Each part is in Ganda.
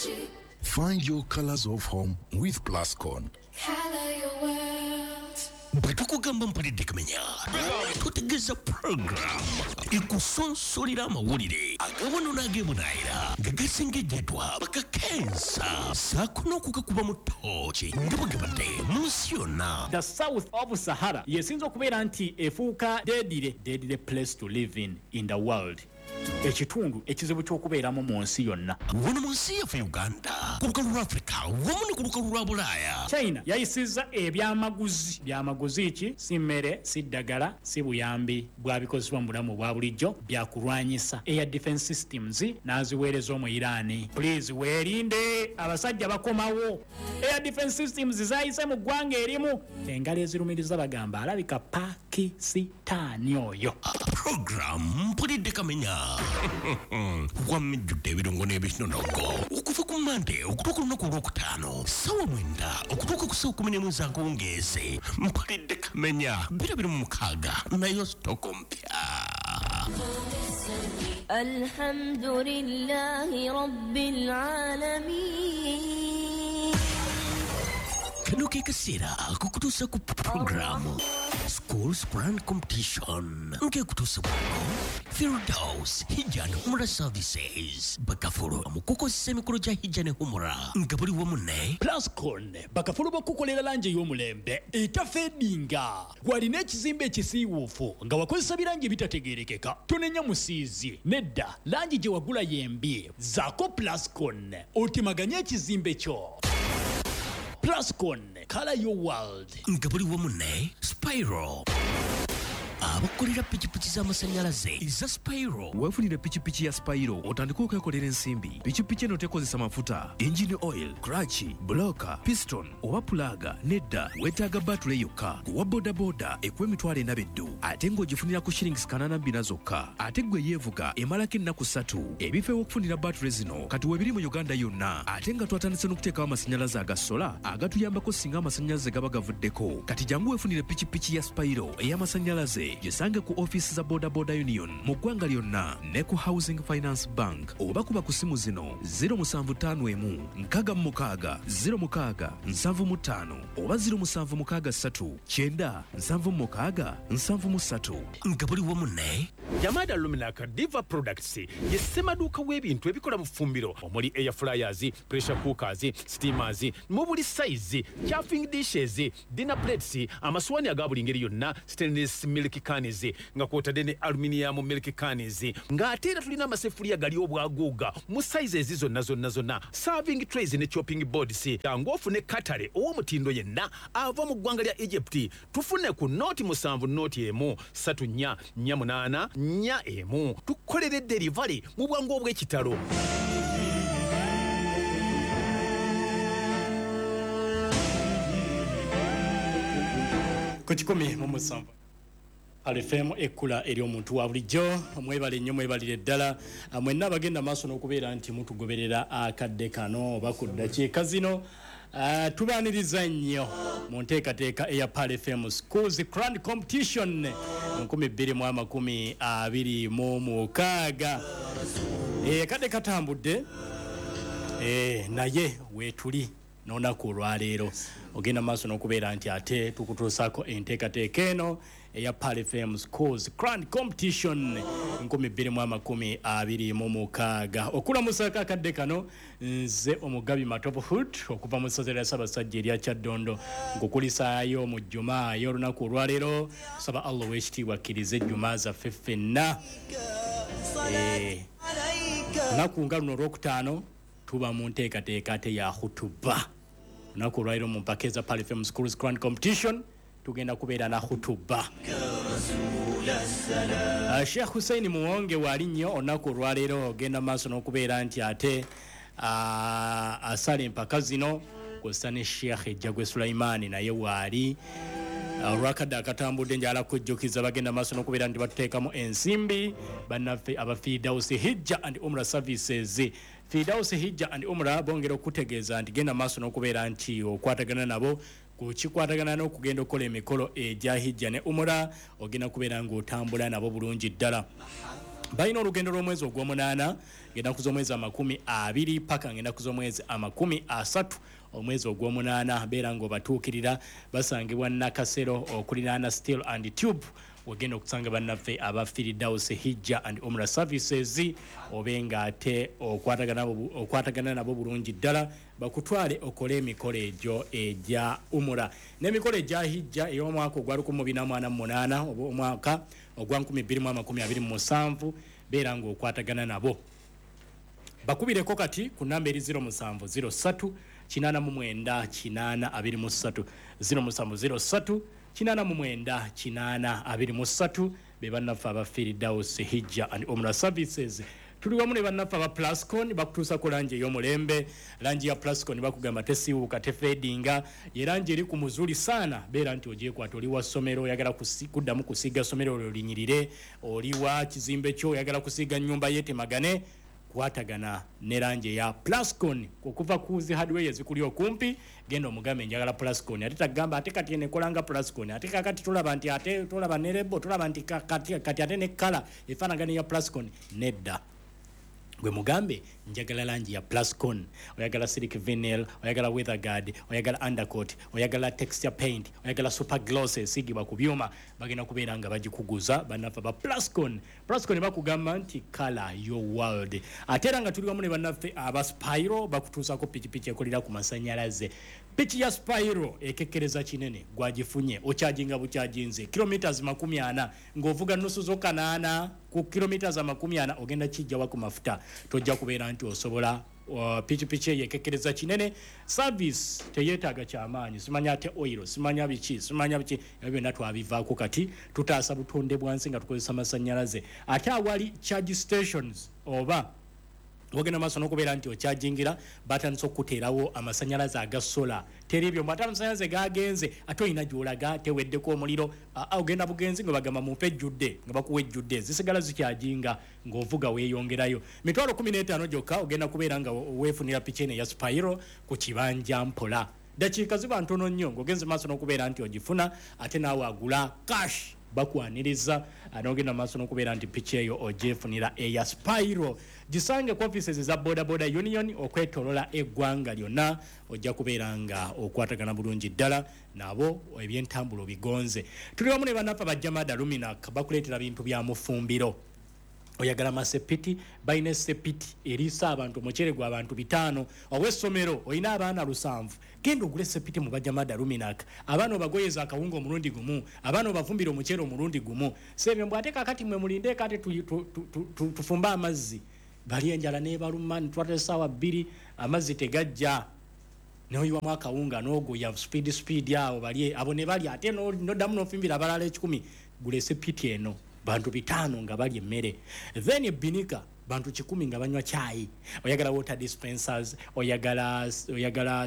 Find your colors of home with Plascon. Color your world. Bwetukugamba mpulidde kamenya tutegeeza program ekusonsolera amawulire agawono n'ageemunaayira nga gasengejjedwa bakakensa saako n'okugakuba mu ttooki nga bwegabadde mu nsi yonna. The south of Sahara yesinza okubeera nti efuuka deadly place to live in the world. Ekitundu ekizibu ky'okubeeramu mu nsi yonna. Wano mu nsi yaffe Uganda, ku lukalu lwa Africa wamu ne ku lukalu lwa Bulaaya. China yayisizza byamaguzi ki si mmere si ddagala si buyambi bwabikozesebwa mu bulamu bwa bulijjo byakulwanyisa air defense systems n'aziweereza mu Iran. Please weerinde abasajja bakomawo. Air defense systems zayise mu ggwanga erimu engalo ezirumiriza bagamba alabika Pakistan oyo. Program mpulidde kamenya wamijjudde ebirungo n'ebinonogo okuva ku Monday okutuuka olunaku olwokutaano ssaawa 9 okutuuka ku ssaawa 11 akawungeezi mpulidde kamenya 2026 nayo sitoko mpya. Alhamdulillahi Rabbil Alamin. Kano ke kaseera akukutuusa ku programu Schools Brand Competition nkekutuusa bwano Firdaus Hijja ne Humra Services Bakafulu mukukozesa emikolo gya Hijja ne Humra nga buli wamu ne Plascon bakafulu bakukolera langi ey'omulembe etafeedinga walina ekizimbe ekisiiwuufu nga wakozesa birangi bitategeerekeka tonenya musiizi nedda langi gye wagula yembi zaako Plascon otemaganye ekizimbe kyo. Plascon, color your world. nga buli wamu ne Spyro abakolera pikipiki z'amasannyalaze eza Spyro. weefunire pikipiki ya Spyro otandika okwekolera ensimbi. pikipiki eno tekozesa mafuta, engine oil, clutch, blocker, piston oba pulaga. Nedda weetaaga batule yokka. Kuwa bodaboda ekuwa emitwalo 4 ate ng'ogifunira ku shillings 82 zokka. ate gwe yeevuga emalako ennaku 3. ebifo ew'okufunira batule zino kati weebiri mu Uganda yonna ate nga twatandise n'okuteekawo amasannyalaze aga sola agatuyambako singa amasannyalaze gaba gavuddeko. kati jangu weefunire pikipiki ya Spyro ey'amasannyalaze gisange ku office za Boda Union mu ggwanga lyonna ne ku Housing Finance Bank oba kuba ku simu zino 0751 66 06 75 oba 0763 9 76 nga buli wamu ne Yamada Luminac Diva Products ye ssemaduuka w'ebintu ebikola mu ffumbiro omuli air fryers, pressure cookers, steamers mu buli size, chafing dishes, dinner plates, amaswani aga buli ngeri yonna, stainless milk cans nga kwotadde ne aluminium milk cans ng'ate era tulina amaseffuliya gali obwaguuga mu sizes zonna, serving trays ne chopping boards. Ng'ofu ne katale ow'omutindo yenna ava mu ggwanga lya Egypt tufune ku nooti 7 nooti emu 3 4 8 4 emu tukolere delivery mu bwangu obw'ekitalo. Ku 17 Alifemo ekula eri omuntu wa bulijjo mwebale nnyo mwebalire ddala mwenna abagenda maaso n'okubeera nti mutugoberera akadde kano oba ku ddakiika zino. Tubaaniriza nnyo mu nteekateeka eya Pal FM Schools Grand Competition 2026. Kadde katambudde naye weetuli n'olunaku olwaleero ogenda maaso n'okubeera nti ate tukutuusaako enteekateeka eno eya Pal FM Schools Grand Competition 2026. Okulamusako akadde kano nze omugabi Matopfoot okuva mu ssaza lya Ssaabasajja erya Kyaddondo nkukulisaayo mu Jjumaa y'olunaku olwaleero. Saba Allah w'ekitiibwa akkirize Jjumaa zaffe ffenna. Lunaku nga luno olwokutaano tuba mu nteekateeka ate ya khutuba. Lunaku olwaleero mu mpaka eza Pal FM Schools Grand Competition tugenda kubeera na khutuba. Sheikh Hussein Muwonge wali nnyo olunaku olwaleero ogenda maaso n'okubeera nti ate asala empaka zino kw'ossa ne Sheikh Ejjagwe Sulaiman naye waali. Olwakadde akatambudde njala kujjukiza bagenda maaso n'okubeera nti batuteekamu ensimbi bannaffe aba Firdaus Hijja and Umrah Services. Firdaus Hijja and Umrah bongera okutegeeza nti genda maaso n'okubeera nti okwatagana nabo kukikwatagana n'okugenda okukola emikolo egya Hijja ne Umrah ogenda kubeera ng'otambula nabo bulungi ddala. balina olugendo lw'omwezi ogw'omunaana ng'ennaku z'omwezi 20 paka ng'ennaku z'omwezi 30 omwezi ogw'omunaana beera ng'obatuukirira basangibwa Nakasero okuliraana Steel and Tube wagenda okusanga bannaffe aba Firdaus Hijja and Umrah Services obenga ate okwatagana nabo bulungi ddala bakutwale okole emikolo egyo egya umura n'emikolo egya hijja ey'omwaka ogwa 2048 oba omwaka ogwa 2027 beera ng'okwatagana nabo bakubireko kati ku namba eri 0703 899 0703 899 be bannaffe aba Firdaus Hijja and Umrah Services tuli wamu ne bannaffe aba Plascon bakutuusa ku langi ey'omulembe langi ya Plascon bakugamba tesiiwuka tefeedinga ye langi eri ku muzuli saana beera nti ogyekwata oli wa ssomero oyagala kuddamu kusiiga ssomero olyo linyirire oli wa kizimbe kyo oyagala kusiiga nnyumba yetemagane kwatagana ne langi ya Plascon okuva ku zi hardware ezikuli okumpi genda omugambe njagala Plascon ate tagamba ate kati enekolanga Plascon ate kakati tulaba nti ate tulaba ne lebo tulaba nti kati ate ne kala efaanagana ya Plascon nedda gwe mugambe njagala langi ya Plascon oyagala silk vinyl oyagala weather guard oyagala undercoat oyagala texture paint oyagala super gloss esigibwa ku byuma bagenda kubeera nga bagikuguza bannaffe ba Plascon bakugamba nti color your world ate era nga tuli wamu ne bannaffe aba Spyro bakutuusako pikipiki ekolera ku masanyalaze piki ya Spyro ekekkereza kinene gwagifunye okyajinga bukyajinze kilometers 40 ng'ovuga nusu zo 8 ku kilometers 40 ogenda kijjawa ku mafuta tojja kubeera nti osobola pikipiki ekekkereza kinene service teyeetaaga kyamaanyi simanya ate oil simanya biki ebyo byonna twabivaako kati tutaasa butonde bwansi nga tukozesa masannyalaze ate awali charge stations oba wagenda maaso n'okubeera nti okyajingira batandise okuteerawo amasannyalaze aga sola teri ebyo mbwate amasannyalaze gagenze ate olina gy'olaga teweddeko omuliro ogenda bugenzi nga bagamba mumpe ejjudde nga bakuwa ejjudde zisigala zikyajinga ng'ovuga weeyongerayo mitwalo 15 gyokka ogenda kubeera nga weefunira piki eno eya Spyro ku kibanja mpola dakiika ziba ntono nnyo ng'ogenze maaso n'okubeera nti ogifuna ate naawe agula cash bakwaniriza anogenda maaso n'okubeera nti piki eyo ogyefunira eya Spyro gisange ku offices za Boda Union okwetolola eggwanga lyonna ojja kubeera nga okwatagana bulungi ddala nabo ebyentambulo bigonze tuli wamu ne bannaffe ba Jamada Luminac bakuleetera bintu bya mufumbiro oyagala masepiti bayina sepiti erisa abantu omucere gwa abantu 5 ow'essomero oyina abaana 7 genda ogule sepiti mu Bajamada Luminac abaana obagoyeza akawunga omulundi gumu abaana obavumbira omucere omulundi gumu sebyo mbwate kakati mwe mulinde kati tufumba amazzi bali enjala nebaluma ntwate sawa 2 amazzi tegajja noyiwa mwaka unga nogo ya speed yao bali abo ne bali ate no damu no fimbira balala 10 gule sepiti eno bantu 5 nga bali emmere then binika bantu 10 nga banywa chai oyagala water dispensers oyagala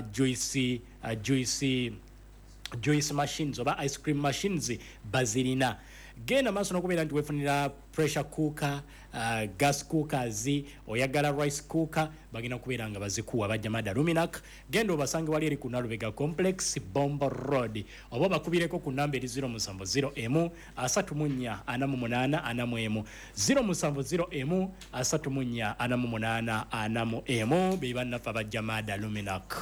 juice machines oba ice cream machines bazirina genda maaso n'okubeera nti weefunira pressure cooker gas cookers oyagala rice cooker bagenda kubeera nga bazikuwa Bajamada Luminac genda obasange wali eri ku Nalubega Complex Bombo Road oba bakubireko ku namba eri 070 34 070 34 be bannaffe Bajamada Luminac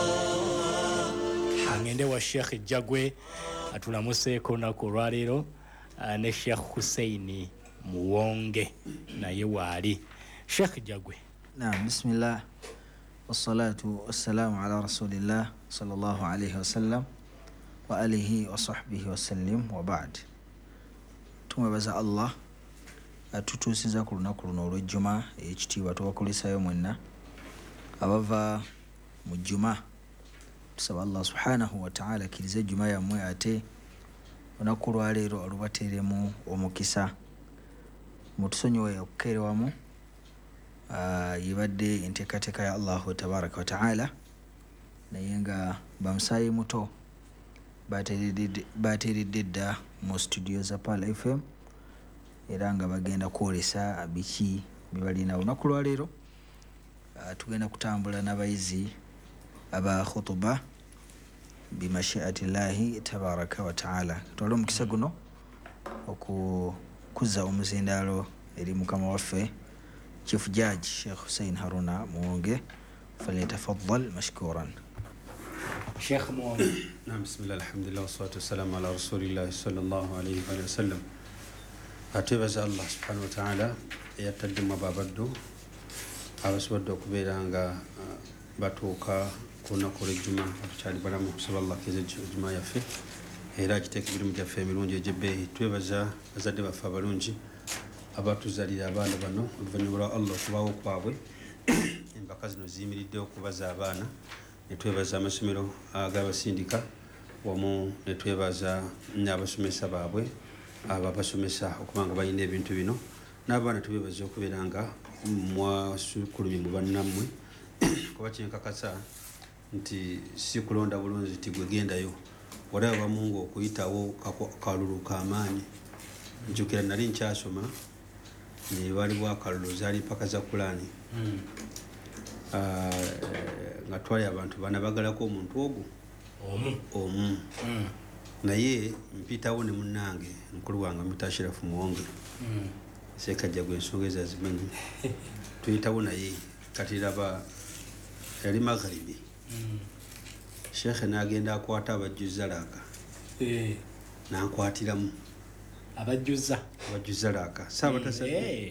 angende wa Sheikh Jagwe atulamuseeko naku olwaleero ne Sheikh Hussein Muwonge naye waali Sheikh Jagwe. Naam, bismillah wassalatu wassalamu ala rasulillah sallallahu alayhi wasallam wa alihi wa sahbihi wasallim wa ba'd. Tumwebaza Allah atutuusiza ku lunaku luno olw'ejjuma ekitiibwa tubakulisayo mwenna abava mu jjuma tusaba Allah subhanahu wa ta'ala akkirize ejjuma yammwe ate olunaku lwaleero olubateeremu omukisa mutusonyiwe okukeerewamu yibadde enteekateeka ya Allahu tabaraka wa ta'ala naye nga bamusaayi muto bateeredde dda mu studio za Pal FM era nga bagenda kwolesa biki bibalina olunaku lwaleero tugenda kutambula n'abayizi aba khutuba bimashiatillahi tabaraka wa ta'ala twala omukisa guno okukuza omuzindaalo eri mukama waffe Chief Judge Sheikh Hussein Haruna Muwonge, falyatafaddal mashkuran. Sheikh Muwonge. Naam, bismillah, alhamdulillah, wassalatu wassalamu ala rasulillah sallallahu alayhi wa sallam. Atubaza Allah subhanahu wa ta'ala yatadde mababaddu abasobodde okubeera nga batuuka ku lunaku lw'ejjuma atukyali balamu kusaba Allah keza ejjuma yaffe era agiteeka emirimu gyaffe emirungi egy'ebbeeyi. Twebaza bazadde baffe abalungi abatuzalira abaana bano oluvannyuma lwa Allah okubaawo kwabwe empaka zino ziyimiridde okubaza abaana. Netwebaza amasomero ag'abasindika wamu netwebaza n'abasomesa baabwe ababasomesa okuba nga balina ebintu bino, n'abaana tubebaza okubeera nga mwasukulumye mu bannammwe kuba kyenkakasa nti si kulonda bulungi nti gwe gendayo walaba bamu ng'okuyitawo kalulu k'amaanyi. Njukira nali nkyasoma ne waliwo akalulu zaali mpaka za kulaani nga twali abantu bana bagalako omuntu ogwo omu naye mpitawo ne munnange mukulu wange Mutashirafu Muwonge sekajja gwe ensonga ezazimanyi tuyitawo naye kati raba yali magharibi Sheikh n'agenda akwata abajjuza laaka n'ankwatiramu abajjuza laaka saabatasabye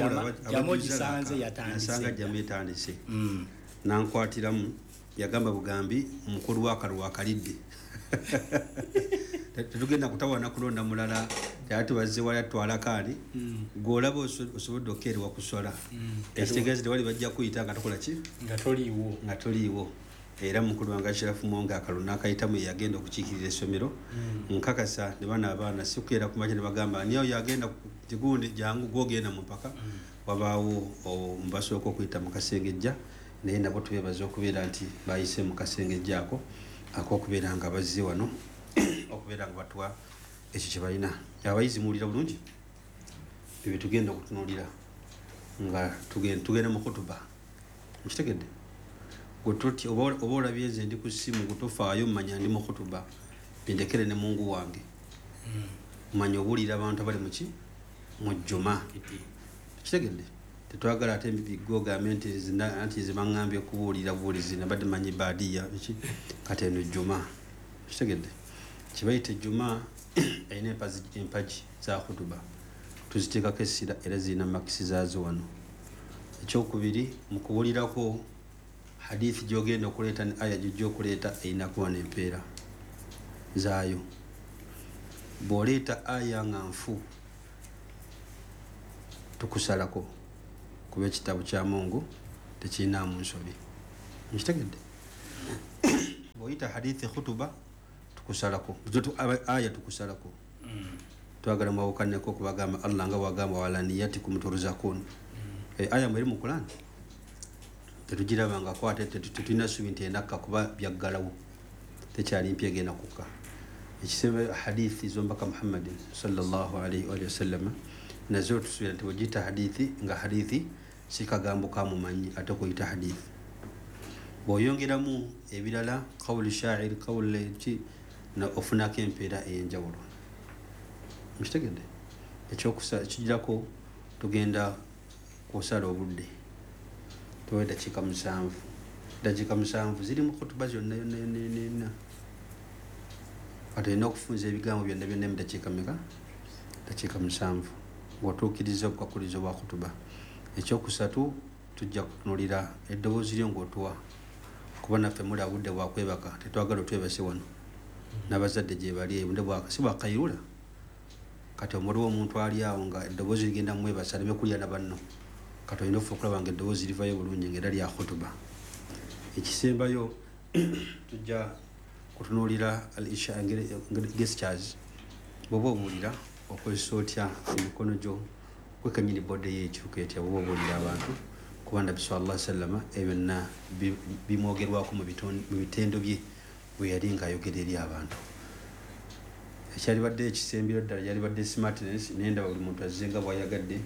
yasanga jamu etandise n'ankwatiramu yagamba bugambi mukulu w'akalulu akalidde tetugenda kutawana kulonda mulala ate bazze wali atwala kaani gw'olaba osobodde okukeerwa kusola ekitegeeza tewali bajja kuyita nga tokola ki nga toliiwo. Era mukulu wange Sherafu Muwonge akalulu n'akayitamu yagenda okukiikirira essomero nkakasa ne bana abaana si kukeera ku makya ne bagamba niyo yagenda kigundi jangu gwogenda mu mpaka wabaawo mbasooka okuyita mu kasengejja naye nabo tubebaza okubeera nti bayise mu kasengejja ako ak'okubeera nga bazze wano okubeera nga batuwa ekyo kye balina. Abayizi muwulira bulungi bye tugenda okutunuulira nga tugenda mu kutuba mukitegedde gutoti oba olabye nze ndi ku ssimu gutofaayo mmanya ndi mu kutuba bindekere ne mungu wange mmanya obuulira abantu abali muki mu jjuma kitegedde tetwagala ate bigogambe nti zibaŋŋambye okubuulira buulizi nabadde manyi baadiya kati eno jjuma kitegedde kibayita ejjuma erina empagi za kutuba tuziteekako essira era zirina makisi zaazo wano. Ekyokubiri mu kubuulirako hadithi gyogenda okuleeta ne aya gyojja okuleeta erina kuba n'empeera zaayo. Bw'oleeta aya nga nfu tukusalako kuba ekitabo kya Mungu tekirinaamu nsobi nkitegedde. Bw'oyita hadithi khutuba tukusalako aya tukusalako twagala mwawukanneko okubagamba Allah nga wagamba walaniyatikum turzakun aya mweri mu Qur'an tetugirabangako ate tetulina ssuubi nti enakka kuba byaggalawo tekyali mpya egenda kukka. Ekisembe hadithi z'omubaka Muhammadin sallallahu alayhi wa sallam nazo tusuubira nti bwegiyita hadithi nga hadithi si kagambo kamumanyi ate kuyita hadithi. Bw'oyongeramu ebirala qawlu sha'ir qawlu ki na ofunako empeera ey'enjawulo mukitegedde. Ekijirako tugenda kusala obudde tuwe dakiika 7 dakiika 7 ziri mu kutuba zonna yonna atolina okufunza ebigambo byonna byonna mu dakiika meka dakiika 7 ng'otuukiriza obukakulizo bwa kutuba. Ekyokusatu tujja kutunulira eddoboozi lyo ng'otuwa kuba naffe muli abudde bwakwebaka tetwagala otwebase wano n'abazadde gye bali ebunde si bwakairula kati omuliwo omuntu ali awo nga eddoboozi ligenda mumwebasa aleme kulya na banno kati olina okufa okulaba nga eddoboozi livayo bulungi ngaera lya khutuba. Ekisembayo tujja kutunuulira al-isha gestures bw'oba obuulira okozesa otya emikono gyo kwekanyini bodde yeekyuka etya bw'oba obuulira abantu kuba nabbi sallallahu alaihi wasallam ebyonna bimwogerwako mu bitendo bye bwe yali ng'ayogera eri abantu. Ekyalibadde ekisembiro ddala yalibadde smartness nendaba buli muntu azze nga bw'ayagadde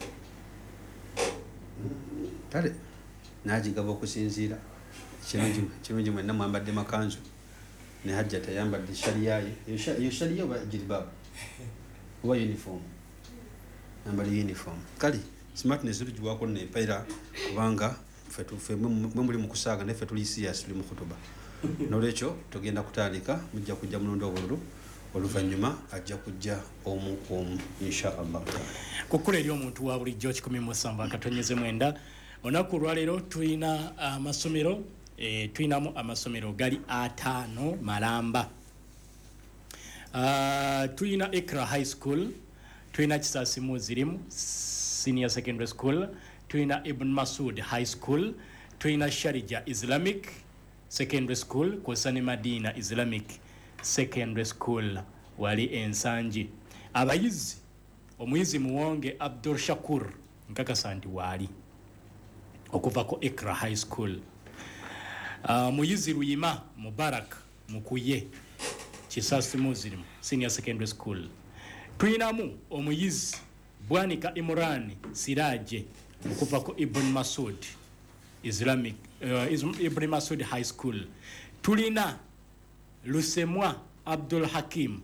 kale n'agigaba okusinziira. Kirungi mwenna mwambadde makanzu ne hajja tayambadde shaliyaye eyo shaliya oba jilbab oba uniform yambala uniform kale smartness tugiwako nempaira kubanga ffe mwe muli mu kusaaga neffe tuli serious tuli mu kutuba nolwekyo tugenda kutandika mujja kujja mulundi obululu oluvannyuma ajja kujja omu inshallah kukula eri omuntu wa bulijjo 107 akatonyeze mwenda onaku olwaleero tulina amasomero tulinamu amasomero gali 5 Malamba. Tulina Ikra High School, tulina Kisasi Muzirimu Senior Secondary School, tulina Ibn Masud High School, tulina Sharija Islamic Secondary School, Kosani Madina Islamic Secondary School wali Ensanji. Abayizi omuyizi Muwonge Abdul Shakur nkakasa nti wali okuva ko Ikra High School. Muyizi Ruyima Mubarak Mukuye Kisasi Muzirimu Senior Secondary School. Tulinamu omuyizi Bwanika Imran Siraje okuva ko Ibn Masud Islamic Ibn Masud High School. Tulina Lusemwa Abdul Hakim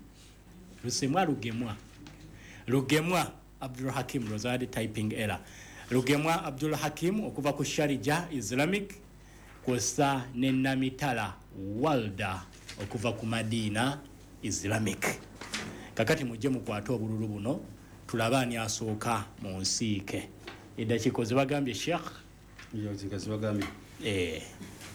Lugemwa Abdul Hakim Rosadi typing error. Lugemwa Abdul Hakim okuva ku Sharija Islamic kosa Nenamitala Walda okuva ku Madina Islamic. Kakati mujje mukwata obululu buno tulabani asooka mu nsiike. Eddakiiko zibagambye Sheikh yo zigazibagambye